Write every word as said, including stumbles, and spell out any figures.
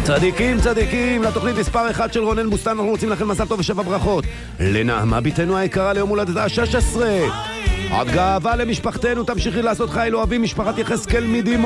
צדיקים, צדיקים, לתוכנית מספר אחד של רונן בוסטן אנחנו רוצים לכם מזל טוב ושבע ברכות. לנעמה ביתנו היקרה ליום הולדתה ה-שש עשרה. עד גאווה למשפחתנו, תמשיכי לעשות חיל אוהבים, משפחת יחזקאל מדימונה.